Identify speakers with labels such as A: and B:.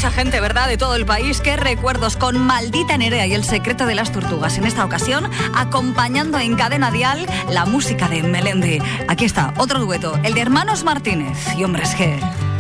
A: mucha gente, ¿verdad?, de todo el país. Qué recuerdos con Maldita Nerea y El secreto de las tortugas. En esta ocasión, acompañando en Cadena Dial la música de Melendi. Aquí está, otro dueto, el de Hermanos Martínez y Hombres G.